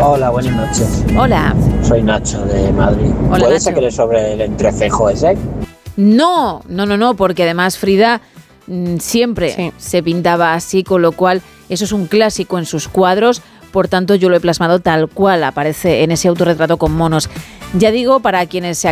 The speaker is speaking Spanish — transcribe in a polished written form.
Hola, buenas noches. Hola. Soy Nacho de Madrid. Hola, ¿Puedes Nacho. saber sobre el entrecejo ese? No, porque además Frida siempre se pintaba así, con lo cual eso es un clásico en sus cuadros. Por tanto, yo lo he plasmado tal cual aparece en ese autorretrato con monos. Ya digo, para quienes se